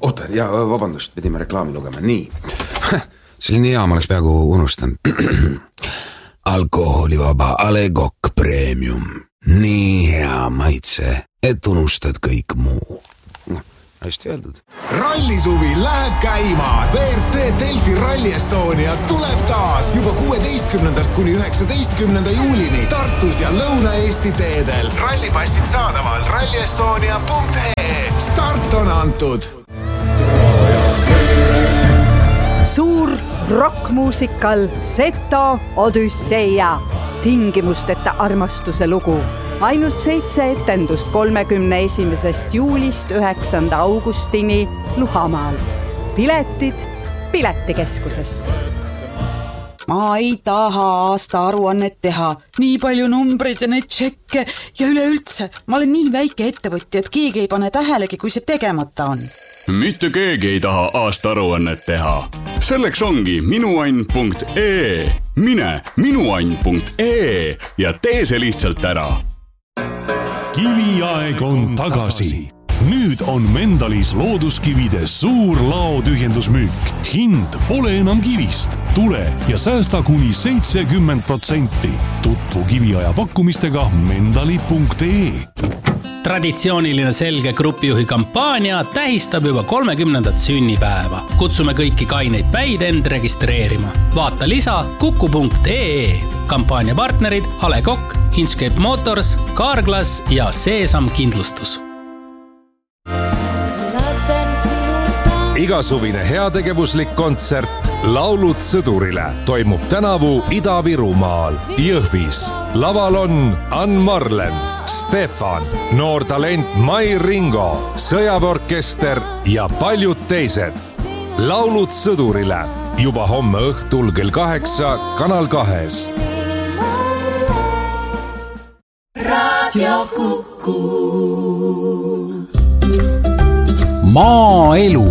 Oota, ja vabandust, pidime reklaami lugema. Nii. Selline hea, ma oleks peaaegu unustanud. Alkoholivaba Ale Kokk Premium. Nii hea maitse, et unustad kõik muu. Hästi öeldud. Rallisuvi läheb käima. WRC Delfi Rally Estonia tuleb taas juba 16. kuni 19. juulini Tartus ja Lõuna-Eesti teedel. Rallipassid saadaval rallyestonia.ee. Start on antud. Suur rockmuusikal Seto Odüsseia. Tingimusteta armastuse lugu. Ainult 7 etendust 31. juulist 9. augustini Luhamaal. Piletid Piletikeskusest. Ma ei taha aasta aruannet teha. Nii palju numbreid ja neid tšekke ja üleüldse. Ma olen nii väike ettevõtja, et keegi ei pane tähelegi, kui see tegemata on. Mitte keegi ei taha aasta aruannet teha. Selleks ongi minuann.ee. Mine minuann.ee ja tee see lihtsalt ära. Kiviaeg on tagasi. Nüüd on Mendalis looduskivide suur laotühjendusmüük. Hind pole enam kivist. Tule ja säästa kuni 70%. Tutvu kiviaja pakkumistega mendali.ee. Traditsiooniline Selge grupijuhi kampaania tähistab juba 30. sünnipäeva. Kutsume kõiki kaineid päid end registreerima. Vaata lisa kuku.ee. Kampaania partnerid Ale Kokk, Inscape Motors, Carglass ja Seesam Kindlustus. Igasuvine heategevuslik kontsert Laulud sõdurile toimub tänavu Ida-Virumaal, Jõhvis. Laval on Ann Marlen, Stefan, noor talent Mai Ringo, sõjaväeorkester ja paljud teised. Laulud sõdurile juba homme õhtul kell 8 Kanal 2. Radio Kuku. Maaelu.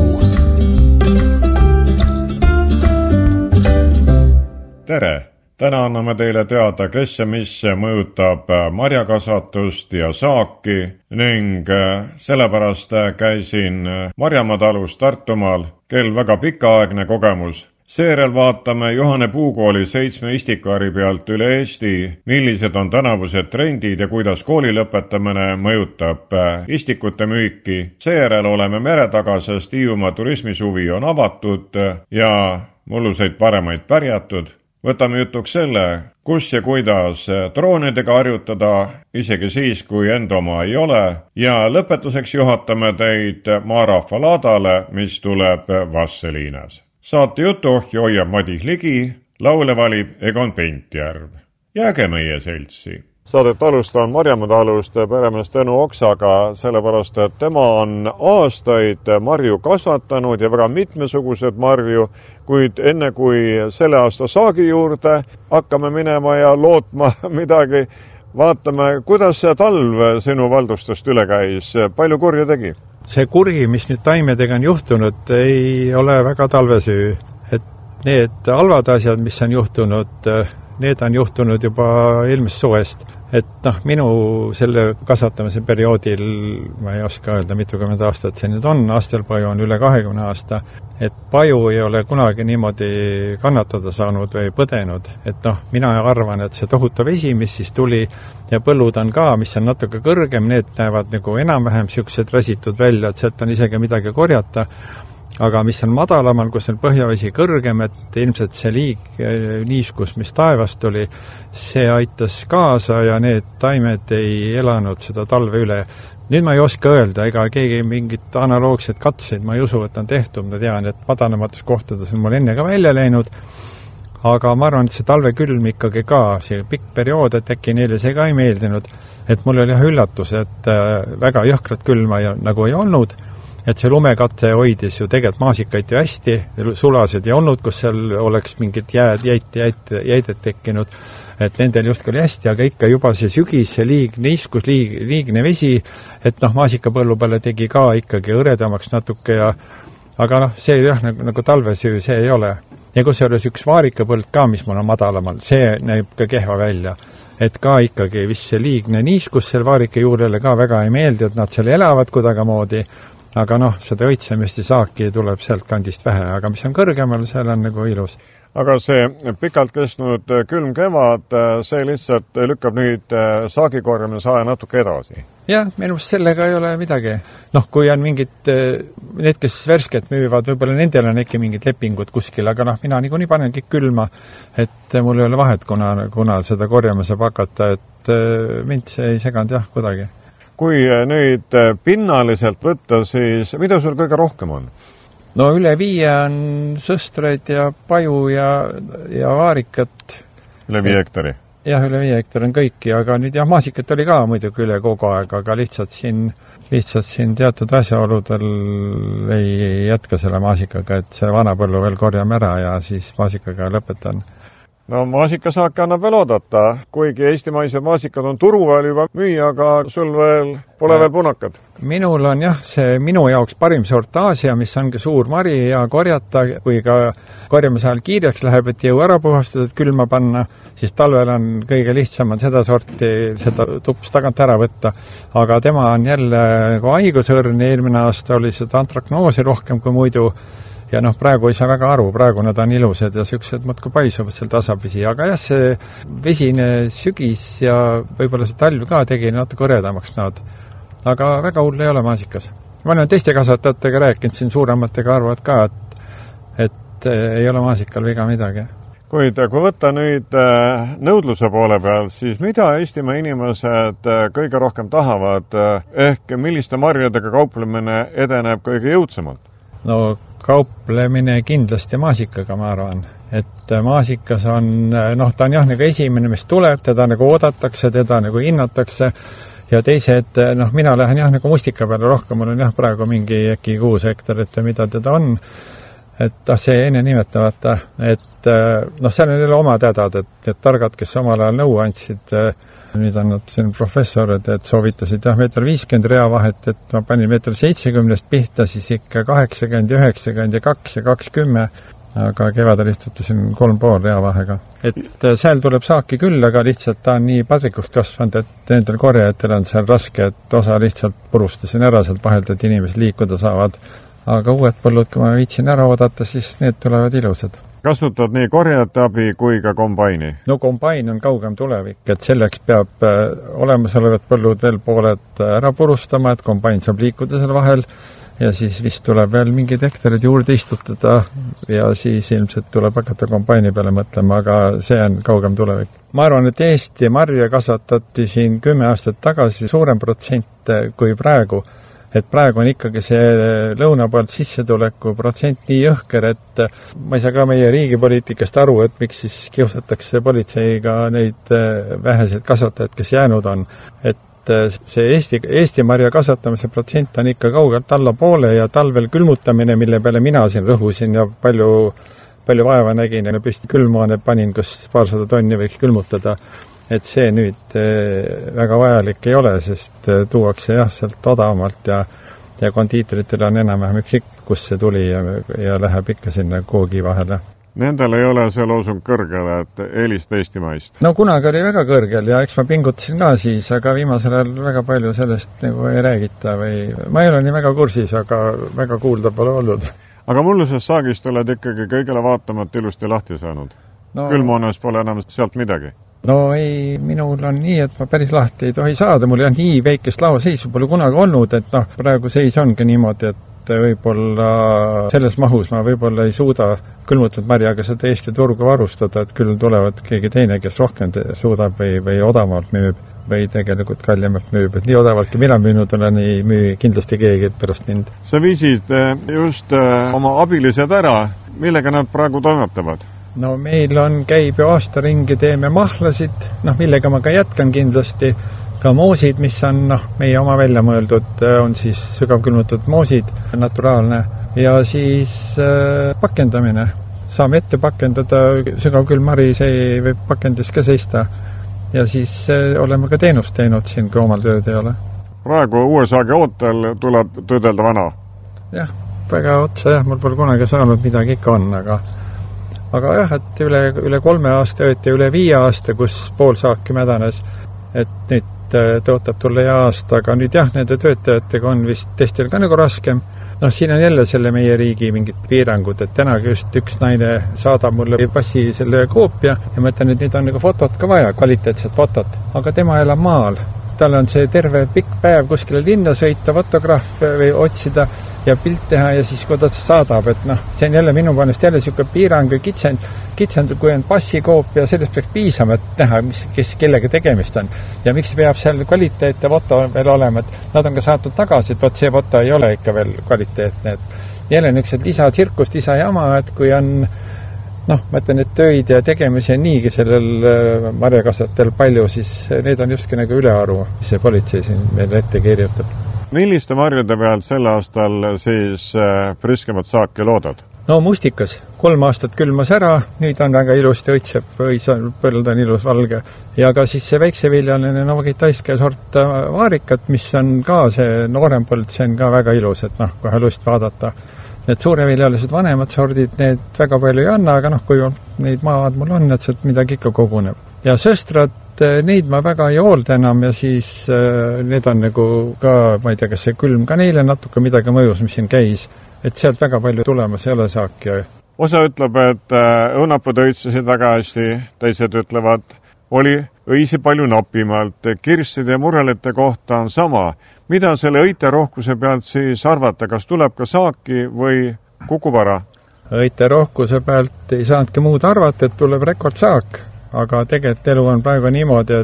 Tere! Täna anname teile teada, kes ja mis mõjutab marjakasvatust ja saaki ning sellepärast käisin Marjamaa talus Tartumaal, kel väga pikaaegne kogemus. Seejärel vaatame Johane Puukooli 7 istikuäri pealt üle Eesti, millised on tänavused trendid ja kuidas kooli lõpetamine mõjutab istikute müüki. Seejärel oleme meretaga, sest Hiiumaa turismisuvi on avatud ja mulluseid paremaid pärjatud. Võtame jutuks selle, kus ja kuidas droonidega harjutada, isegi siis, kui enda oma ei ole. Ja lõpetuseks juhatame teid Maarahva laadale, mis tuleb Vasseliinas. Saate jutuohja hoiab Madis Ligi, laule valib Egon Pentjärv. Jääge meie seltsi. Saadet alustan Marjamaa talust peremees Tõnu Oksaga, sellepärast, et tema on aastaid marju kasvatanud ja väga mitmesugused marju, kuid enne kui selle aasta saagi juurde hakkame minema ja lootma midagi, vaatame, kuidas see talv sinu valdustest üle käis, palju kurju tegi? See kuri, mis nüüd taimedega on juhtunud, ei ole väga talvesüü. Et need halvad asjad, mis on juhtunud, need on juhtunud juba eelmist suvest. Et minu selle kasvatamise perioodil, ma ei oska öelda, mitukümmend aastat see nüüd on, aastalpaju on üle 20 aasta, et paju ei ole kunagi niimoodi kannatada saanud või põdenud. Et mina arvan, et see tohutu vesi, mis siis tuli ja põllud on ka, mis on natuke kõrgem, need näevad nagu enam-vähem siuksed räsitud välja, et sealt on isegi midagi korjata. Aga mis on madalamal, kus on põhjavesi kõrgem, et ilmselt see niiskus, mis taevast tuli, see aitas kaasa ja need taimed ei elanud seda talve üle. Nüüd ma ei oska öelda, ega keegi mingit analoogset katseid, ma ei usu, et on tehtud, ma tean, et madalamates kohtades on mul enne ka välja läinud, aga ma arvan, et see talve külm ikkagi ka, see pikk periood, et äkki neile see ka ei meeldinud, et mul oli üllatus, et väga jõhkrat külma nagu ei olnud, et see lumekate hoidis ju tegelikult maasikaid ju hästi, sulased ei olnud, kus seal oleks mingid jäidet tekkinud, et nendel just oli hästi, aga ikka juba see sügis, see liigne vesi, et maasikapõllu peale tegi ka ikkagi õredamaks natuke ja aga see jah, nagu talvesüü, see ei ole. Ja kus oli üks vaarikapõld ka, mis mul on madalamal, see näib ka kehva välja. Et ka ikkagi vist see liigne niiskus seal vaarika juurele ka väga ei meeldi, et nad seal elavad kuidagi moodi. aga noh, seda õitsemist ja saaki tuleb sealt kandist vähe, aga mis on kõrgemal, seal on nagu ilus. Aga see pikalt kestnud külm kevad, see lihtsalt lükkab nüüd saagikorjamise aja natuke edasi? Jah, minust sellega ei ole midagi. Noh, kui on mingid, need, kes värsket müüvad, võib-olla nendel on äkki mingid lepingud kuskil, aga noh, mina niikuinii panen kõik külma, et mul ei ole vahet, kuna seda korjama saab hakata, et mind see ei seganud jah kuidagi. Kui nüüd pinnaliselt võtta, siis mida sul kõige rohkem on? No üle 5 on sõstreid ja paju ja vaarikat. Üle 5 hektari? Jah, üle 5 hektari on kõiki, aga nüüd jah, maasikat oli ka muidugi üle kogu aeg, aga lihtsalt siin teatud asjaoludel ei jätka selle maasikaga, et see vana põllu veel korjame ära ja siis maasikaga lõpetan. No maasikasaaki annab veel oodata, kuigi eestimaised maasikad on turu veel juba müüa, aga sul pole veel punakad. Minul on jah, see minu jaoks parim sort Aasia, mis ongi suur mari ja korjata, kui ka korjamise ajal kiireks läheb, et jõu ära puhastada, et külma panna, siis talvel on kõige lihtsam seda sorti, seda tups tagant ära võtta. Aga tema on jälle haigusõrn, eelmine aasta oli seda antraknoosi rohkem kui muidu. Ja noh, praegu ei saa väga aru, praegu nad on ilusad ja süksed mõtku paisuvad seal tasapisi, aga jah, see vesine sügis ja võib-olla see talv ka tegi natuke õredamaks nad. Aga väga hull ei ole maasikas. Ma olen teiste kasvatajatega rääkinud, siin suurematega arvad ka, et ei ole maasikal viga midagi. Kuid kui võtta nüüd nõudluse poole peal, siis mida Eestimaa inimesed kõige rohkem tahavad, ehk milliste marjadega kauplemine edeneb kõige jõudsamalt? No kauplemine kindlasti maasikaga, ma arvan. Et maasikas on, noh, ta on jah nagu esimene, mis tuleb, teda nagu oodatakse, teda nagu hinnatakse ja teised, noh, mina lähen jah nagu mustika peale rohkem, mul on jah praegu mingi äkki 6 hektarit ja mida teda on. Et see enne nimetavata, et noh, seal on jälle oma tädad, et targad, kes omal ajal nõu andsid, nüüd on nad siin professorid, et soovitasid jah 1,50 m rea vahet, et ma panin 1,70 m pihta, siis ikka 80, 90 ja 2 ja 20, aga kevadel istutasin 3,5 rea vahega. Et seal tuleb saaki küll, aga lihtsalt ta on nii padrikuks kasvanud, et nendel korjajatel on seal raske, et osa lihtsalt purustasin ära sealt vahelt, et inimesed liikuda saavad. Aga uued põllud, kui ma viitsin ära oodata, siis need tulevad ilusad. Kasutad nii korjajate abi kui ka kombaini? No kombain on kaugem tulevik, et selleks peab olemasolevad põllud veel pooled ära purustama, et kombain saab liikuda seal vahel ja siis vist tuleb veel mingid hektarid juurde istutada ja siis ilmselt tuleb hakata kombaini peale mõtlema, aga see on kaugem tulevik. Ma arvan, et Eesti marja kasvatati siin 10 aastat tagasi suurem protsent kui praegu. Et praegu on ikkagi see lõuna poolt sissetuleku protsent nii jõhker, et ma ei saa ka meie riigipoliitikast aru, et miks siis kiusatakse politseiga neid väheseid kasvatajaid, kes jäänud on. Et see Eesti marja kasvatamise protsent on ikka kaugelt alla poole ja talvel külmutamine, mille peale mina siin rõhusin ja palju vaeva nägin ja püsti külmaane panin, kus 200 tonni võiks külmutada. Et see nüüd väga vajalik ei ole, sest tuuakse jah sealt odavamalt ja kondiitoritel on enam-vähem kus see tuli ja läheb ikka sinna koogi vahele. Nendel ei ole see loosung kõrgele, et eelist Eestimaist? No kunagi oli väga kõrgel ja eks ma pingutasin ka siis, aga viimasel ajal väga palju sellest nagu ei räägita või ma ei ole nii väga kursis, aga väga kuulda pole olnud. Aga mullusest saagist oled ikkagi kõigele vaatamat ilusti lahti saanud? No, külmoones pole enam sealt midagi? No ei, minul on nii, et ma päris lahti ei tohi saada, mul on nii väikest laoseisu pole kunagi olnud, et noh, praegu seis ongi niimoodi, et võib-olla selles mahus ma võib-olla ei suuda külmutatud marjaga seda Eesti turgu varustada, et küll tulevad keegi teine, kes rohkem suudab või odavalt müüb või tegelikult kallimalt müüb, et nii odavaltki mina müünud olen, ei müü kindlasti keegi pärast mind. Sa viisid just oma abilised ära, millega nad praegu toimetavad? No meil käib ju aasta ringi, teeme mahlasid, noh millega ma ka jätkan kindlasti, ka moosid, mis on meie oma välja mõeldud, on siis sügavkülmutatud moosid, naturaalne, ja siis pakendamine. Saame ette pakendada, sügavkülmari, see võib pakendis ka seista ja siis oleme ka teenust teinud siin, kui omal tööd ei ole. Praegu uue saagi ootel tuleb tõdelda vana? Jah, väga otsa jah, mul pole kunagi saanud midagi ikka on, aga jah, et üle 3 aasta ööti, üle 5 aasta, kus pool saaki mädanes, et nüüd et tõotab tulla ja aasta, aga nüüd jah, nende töötajatega on vist teistel ka nagu raskem. Noh, siin on jälle selle meie riigi mingid piirangud, et tänagi just üks naine saadab mulle passi selle koopia ja ma ütlen, et nüüd on nagu fotot ka vaja, kvaliteetset fotot, aga tema elab maal. Tal on see terve pikk päev kuskile linna sõita, fotograafe või otsida ja pilt teha ja siis kui ta saadab, et noh, see on jälle minu poolest jälle niisugune piirang või kitsend, kui on passikoopia, sellest peaks piisama, et näha, kellega tegemist on. Ja miks peab seal kvaliteetne foto veel olema, et nad on ka saatnud tagasi, et võt see foto ei ole ikka veel kvaliteetne. Et jälle niisugused lisadzirkust, lisajama, et kui on noh, ma ütlen, et töid ja tegemisi on niigi sellel marjakasvatel palju, siis need on justkui nagu ülearu, mis see politsei siin meil ette kirjutab. Milliste marjade pealt sel aastal siis priskemat saaki loodad? No mustikas. 3 aastat külmas ära, nüüd on väga ilusti õitseb, põld on ilus valge. Ja ka siis see väikseviljaline novokitaiske sort vaarikat, mis on ka see noorem põld, see on ka väga ilus, et noh, kohe lust vaadata. Need suureviljalised vanemad sordid, need väga palju ei anna, aga noh, kui neid maad mul on, et sealt midagi ikka koguneb. Ja sõstrad, neid ma väga ei hoolda enam ja siis need on nagu ka, ma ei tea, kas see külm ka neile natuke midagi mõjus, mis siin käis, et sealt väga palju tulemas ei ole saaki. Osa ütleb, et õunapud õitsesid väga hästi, teised ütlevad, oli õisi palju napimalt, kirsside ja murelite kohta on sama. Mida selle õite rohkuse pealt siis arvata, kas tuleb ka saaki või kukub ära? Õite rohkuse pealt ei saanudki muud arvata, et tuleb rekordsaak. Aga tegelikult elu on praegu niimoodi,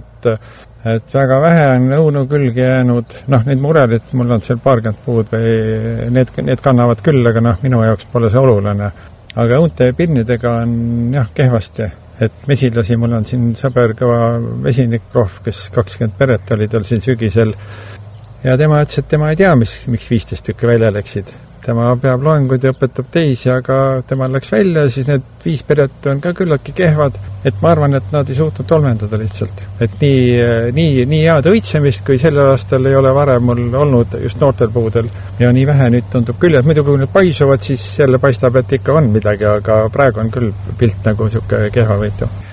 et väga vähe on õunu külge jäänud. Noh, need murelid, mul on seal 40 puud või need kannavad küll, aga noh, minu jaoks pole see oluline. Aga õunte pinnidega on jah kehvasti, et mesilasi mul on siin sõber kõva vesinikrohv, kes 20 peret oli tal siin sügisel. Ja tema ütles, et tema ei tea, miks 15 tükki välja läksid. Tema peab loenguid ja õpetab teisi, aga tema läks välja, siis need 5 peret on ka küllaltki kehvad, et ma arvan, et nad ei suutnud tolmendada lihtsalt. Et nii head õitsemist, kui selle aastal ei ole varem mul olnud just noortel puudel ja nii vähe nüüd tundub küll, et muidu kui need paisuvad, siis jälle paistab, et ikka on midagi, aga praegu on küll pilt nagu niisugune kehva võitu.